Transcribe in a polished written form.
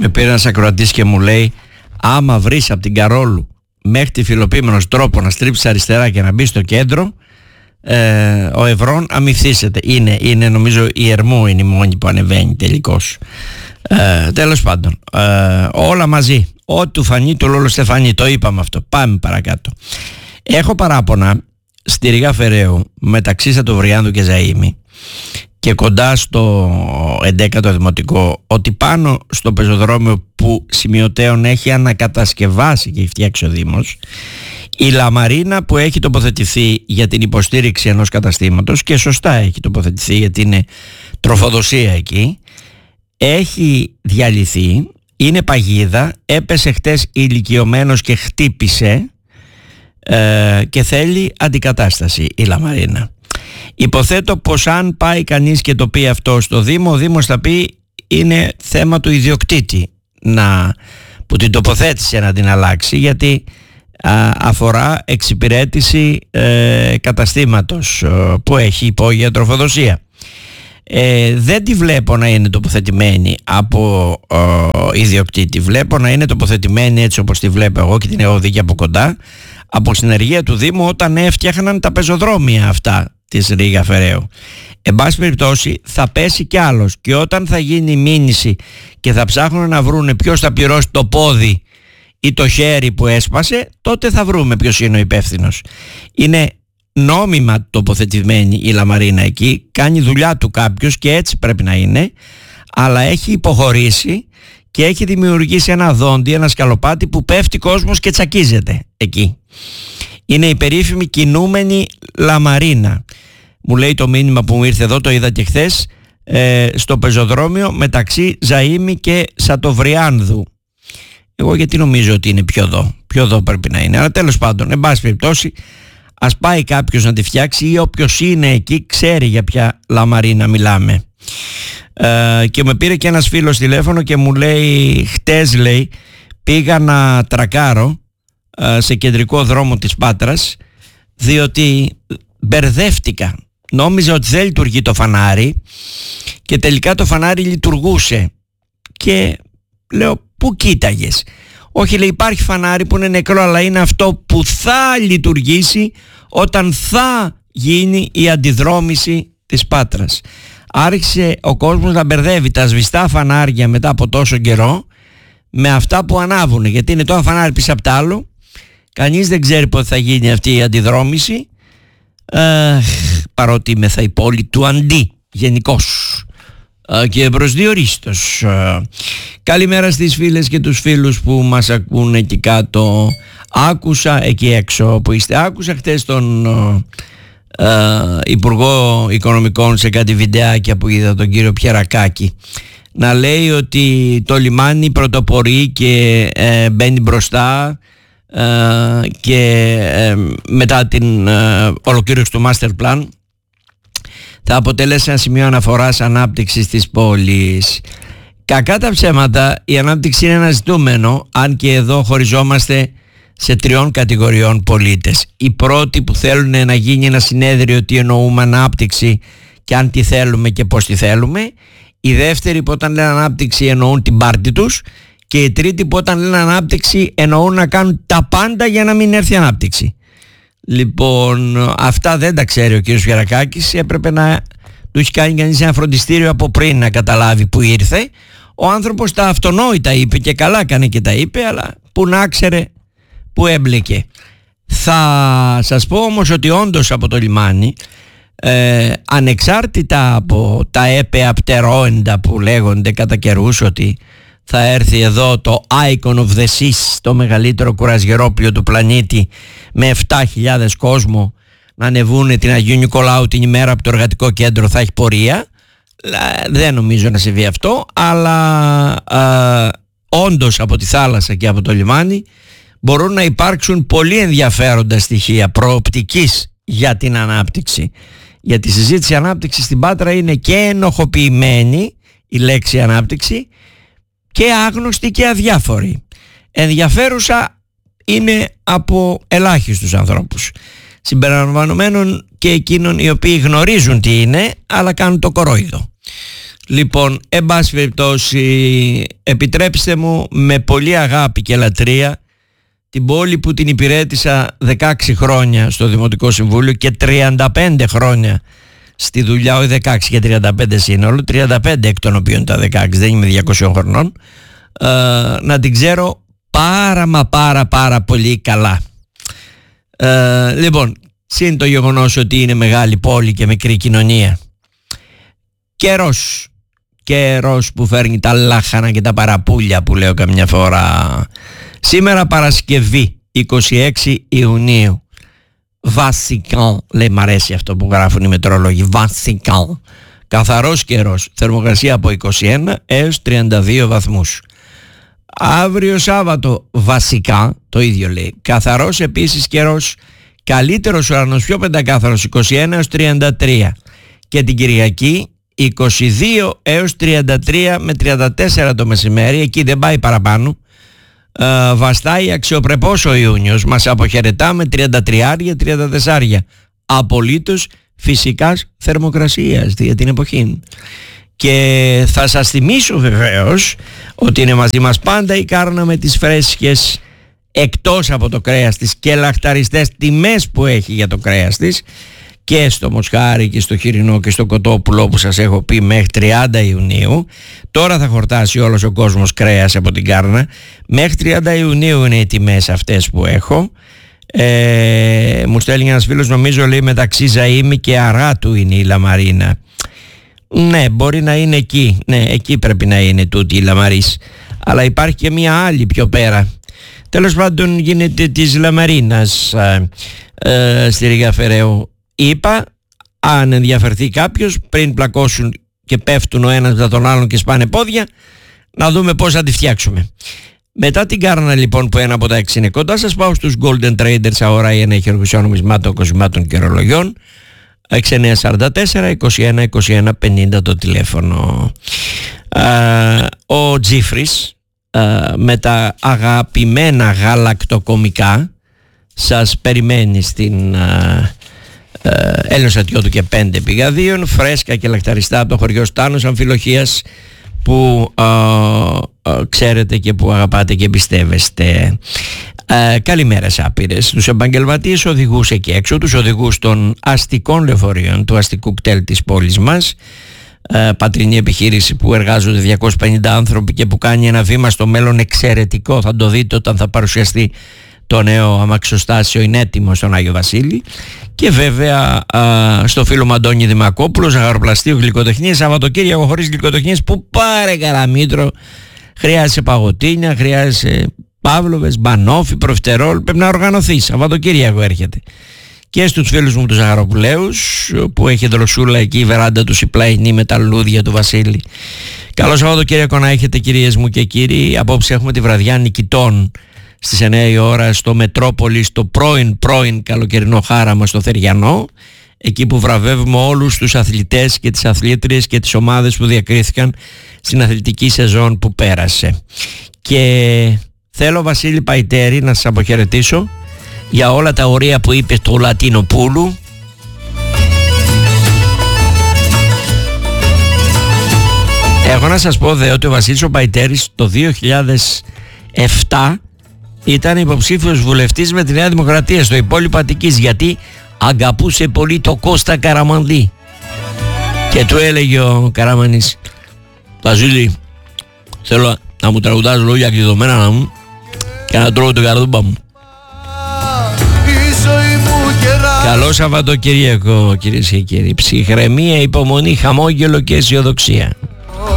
Με πήρε ένας ακροατής και μου λέει, άμα βρεις από την Καρόλου μέχρι τη Φιλοπίμενος τρόπο να στρίψεις αριστερά και να μπει στο κέντρο, ο Ευρών αμυφθήσεται. Είναι νομίζω η Ερμού είναι η μόνη που ανεβαίνει τελικώς. Τέλος πάντων, όλα μαζί. Ό,τι του φανεί του Λόλο Στεφανή. Το είπαμε αυτό. Πάμε παρακάτω. Έχω παράπονα στη Ρήγα Φεραίου μεταξύ Σατοβριάνδου και Ζαΐμη και κοντά στο 11ο Δημοτικό, ότι πάνω στο πεζοδρόμιο που σημειωτέων έχει ανακατασκευάσει και έχει φτιάξει ο Δήμος, η Λαμαρίνα που έχει τοποθετηθεί για την υποστήριξη ενός καταστήματος, και σωστά έχει τοποθετηθεί γιατί είναι τροφοδοσία εκεί, έχει διαλυθεί, είναι παγίδα, έπεσε χτες ηλικιωμένος και χτύπησε και θέλει αντικατάσταση η Λαμαρίνα. Υποθέτω πως αν πάει κανείς και το πει αυτό στο Δήμο, ο Δήμος θα πει είναι θέμα του ιδιοκτήτη που την τοποθέτησε να την αλλάξει, γιατί αφορά εξυπηρέτηση καταστήματος που έχει υπόγεια τροφοδοσία. Δεν τη βλέπω να είναι τοποθετημένη από ιδιοκτήτη. Βλέπω να είναι τοποθετημένη, έτσι όπως τη βλέπω εγώ και την έχω δει και από κοντά, από συνεργεία του Δήμου όταν έφτιαχναν τα πεζοδρόμια αυτά της Ρήγα Φεραίου. Εν πάση περιπτώσει θα πέσει κι άλλος, και όταν θα γίνει μήνυση και θα ψάχνουν να βρούνε ποιος θα πληρώσει το πόδι ή το χέρι που έσπασε, τότε θα βρούμε ποιος είναι ο υπεύθυνος. Είναι νόμιμα τοποθετημένη η Λαμαρίνα εκεί, κάνει δουλειά του κάποιος και έτσι πρέπει να είναι, αλλά έχει υποχωρήσει και έχει δημιουργήσει ένα δόντι, ένα σκαλοπάτι που πέφτει κόσμος και τσακίζεται εκεί. Είναι η περίφημη κινούμενη Λαμαρίνα. Μου λέει το μήνυμα που μου ήρθε εδώ, το είδα και χθες, στο πεζοδρόμιο μεταξύ Ζαΐμη και Σατοβριάνδου. Εγώ γιατί νομίζω ότι είναι πιο εδώ πρέπει να είναι, αλλά τέλος πάντων, εν πάση περιπτώσει, ας πάει κάποιος να τη φτιάξει, ή όποιος είναι εκεί ξέρει για ποια Λαμαρίνα μιλάμε. Και με πήρε και ένας φίλος τηλέφωνο και μου λέει, χτες λέει, πήγα να τρακάρω σε κεντρικό δρόμο της Πάτρας, διότι μπερδεύτηκα. Νόμιζα ότι δεν λειτουργεί το φανάρι και τελικά το φανάρι λειτουργούσε. Και λέω, πού κοίταγες? Όχι, λέει, υπάρχει φανάρι που είναι νεκρό, αλλά είναι αυτό που θα λειτουργήσει όταν θα γίνει η αντιδρόμηση της Πάτρας. Άρχισε ο κόσμος να μπερδεύει τα σβηστά φανάρια μετά από τόσο καιρό με αυτά που ανάβουν, γιατί είναι το ένα φανάρι πίσω από το άλλο. Κανείς δεν ξέρει πότε θα γίνει αυτή η αντιδρόμηση, παρότι είμαι θα η πόλη του αντί γενικώς και προσδιορίστως. Καλημέρα στις φίλες και τους φίλους που μας ακούνε εκεί κάτω. Άκουσα εκεί έξω που είστε, άκουσα χτες τον Υπουργό Οικονομικών σε κάτι βιντεάκια που είδα, τον κύριο Πιερακάκη, να λέει ότι το λιμάνι πρωτοπορεί και μπαίνει μπροστά και μετά την ολοκλήρωση του Master Plan θα αποτελέσει ένα σημείο αναφοράς ανάπτυξης της πόλης. Κακά τα ψέματα, η ανάπτυξη είναι ένα ζητούμενο, αν και εδώ χωριζόμαστε σε 3 κατηγοριών πολίτες. Οι πρώτοι που θέλουν να γίνει ένα συνέδριο τι εννοούμε ανάπτυξη και αν τι θέλουμε και πώς τη θέλουμε. Οι δεύτεροι που όταν λένε ανάπτυξη εννοούν την πάρτη τους. Και οι τρίτοι που όταν λένε ανάπτυξη εννοούν να κάνουν τα πάντα για να μην έρθει ανάπτυξη. Λοιπόν, αυτά δεν τα ξέρει ο κύριος Πιερακάκης. Έπρεπε να του έχει κάνει κανείς ένα φροντιστήριο από πριν να καταλάβει που ήρθε. Ο άνθρωπος τα αυτονόητα είπε και καλά κάνει και τα είπε, αλλά που να ξέρε που έμπλεκε. Θα σας πω όμως ότι όντως από το λιμάνι, ανεξάρτητα από τα έπαια πτερόεντα που λέγονται κατά καιρούς ότι θα έρθει εδώ το Icon of the Seas, το μεγαλύτερο κουρασγερόπλιο του πλανήτη με 7.000 κόσμο, να ανεβούν την Αγίου Νικολάου την ημέρα που το εργατικό κέντρο θα έχει πορεία. Δεν νομίζω να συμβεί αυτό, αλλά όντως από τη θάλασσα και από το λιμάνι μπορούν να υπάρξουν πολύ ενδιαφέροντα στοιχεία προοπτικής για την ανάπτυξη. Για τη συζήτηση ανάπτυξη στην Πάτρα είναι και ενοχοποιημένη η λέξη ανάπτυξη και άγνωστη και αδιάφορη. Ενδιαφέρουσα είναι από ελάχιστους ανθρώπους, συμπεριλαμβανομένων και εκείνων οι οποίοι γνωρίζουν τι είναι αλλά κάνουν το κορόιδο. Λοιπόν, εν πάση περιπτώσει, επιτρέψτε μου με πολύ αγάπη και λατρεία την πόλη που την υπηρέτησα 16 χρόνια στο Δημοτικό Συμβούλιο και 35 χρόνια στη δουλειά, όχι 16 και 35 σύνολο, 35 εκ των οποίων τα 16, δεν είμαι 200 χρονών, να την ξέρω πάρα πολύ καλά. Λοιπόν, συν το γεγονός ότι είναι μεγάλη πόλη και μικρή κοινωνία, καιρός που φέρνει τα λάχανα και τα παραπούλια που λέω καμιά φορά. Σήμερα Παρασκευή 26 Ιουνίου, βασικά, λέει, μ' αρέσει αυτό που γράφουν οι μετρολόγοι, βασικά, καθαρός καιρός, θερμοκρασία από 21 έως 32 βαθμούς. Αύριο Σάββατο βασικά, το ίδιο λέει, καθαρός επίσης καιρός, καλύτερος ουρανός, πιο πεντακάθαρος, 21 έως 33, και την Κυριακή 22 έως 33 με 34 το μεσημέρι, εκεί δεν πάει παραπάνω. Βαστάει αξιοπρεπώς ο Ιούνιος, μας αποχαιρετά με 33-34 απολύτως φυσικάς θερμοκρασίας για την εποχή. Και θα σας θυμίσω βεβαίως ότι είναι μαζί μας πάντα η Κάρνα με τις φρέσκες, εκτός από το κρέας της, και λαχταριστές τιμές που έχει για το κρέας της, και στο μοσχάρι και στο χοιρινό και στο κοτόπουλο που σας έχω πει μέχρι 30 Ιουνίου. Τώρα θα χορτάσει όλος ο κόσμος κρέας από την Κάρνα. Μέχρι 30 Ιουνίου είναι οι τιμές αυτές που έχω. Μου στέλνει ένας φίλος, νομίζω λέει μεταξύ Ζαΐμι και Αράτου είναι η Λαμαρίνα. Ναι, μπορεί να είναι εκεί. Ναι, εκεί πρέπει να είναι τούτη η Λαμαρίς. Αλλά υπάρχει και μια άλλη πιο πέρα. Τέλος πάντων γίνεται της Λαμαρίνας στη Ρήγα Φεραίου. Είπα, αν ενδιαφερθεί κάποιος, πριν πλακώσουν και πέφτουν ο ένας μετά τον άλλον και σπάνε πόδια, να δούμε πώς θα τη φτιάξουμε. Μετά την Κάρνα λοιπόν, που ένα από τα 6 είναι κοντά, σας πάω στους Golden Traders, αγορά ή ενέχειρο νομισμάτων, κοσμημάτων και ρολογιών. 6944-21-21-50 το τηλέφωνο. Ο Τζίφρης με τα αγαπημένα γαλακτοκομικά σας περιμένει στην Έλληνος Αττιώτου και 5 πηγαδίων, φρέσκα και λαχταριστά από το χωριό Στάνος Αμφιλοχίας, που ξέρετε και που αγαπάτε και πιστεύεστε. Καλημέρες άπειρες τους επαγγελματίες οδηγούς εκεί έξω, τους οδηγούς των αστικών λεωφορείων, του αστικού κτέλ της πόλης μας, πατρινή επιχείρηση που εργάζονται 250 άνθρωποι και που κάνει ένα βήμα στο μέλλον εξαιρετικό. Θα το δείτε όταν θα παρουσιαστεί το νέο αμαξοστάσιο, είναι έτοιμο στον Άγιο Βασίλη. Και βέβαια στο φίλο μου Αντώνη Δημακόπουλο, ζαχαροπλαστείο, γλυκοτεχνίες, Σαββατοκύριακο χωρίς γλυκοτεχνίες, που πάρε καραμίτρο, χρειάζεσαι παγωτίνια, χρειάζεσαι παύλοβες, μπανόφι, προφτερόλ, πρέπει να οργανωθεί. Σαββατοκύριακο έρχεται. Και στους φίλους μου τους Ζαχαροπουλαίους, που έχει δροσούλα εκεί η βεράντα τους η πλαϊνή με τα λουλούδια του Βασίλη. Καλό Σαββατοκύριακο να έχετε, κυρίες μου και κύριοι. Απόψε έχουμε τη βραδιά νικητών στις 9 η ώρα στο Μετρόπολη, στο πρώην καλοκαιρινό χάραμα στο Θεριανό, εκεί που βραβεύουμε όλους τους αθλητές και τις αθλήτριες και τις ομάδες που διακρίθηκαν στην αθλητική σεζόν που πέρασε. Και θέλω, Βασίλη Παϊτέρη, να σας αποχαιρετήσω για όλα τα ωραία που είπε το Λατινοπούλου. Έχω να σας πω δε ότι ο Βασίλης ο Παϊτέρης το 2007 ήταν υποψήφιος βουλευτής με τη Νέα Δημοκρατία στο υπόλοιπο Αττικής, γιατί αγαπούσε πολύ το Κώστα Καραμανλή. Και του έλεγε ο Καραμανής: Βασίλη, θέλω να μου τραγουδάς λόγια κλειδωμένα μου και να τρώω την καρδούμπα μου. Καλό Σαββατοκύριακο, κυρίες και κύριοι. Ψυχραιμία, υπομονή, χαμόγελο και αισιοδοξία.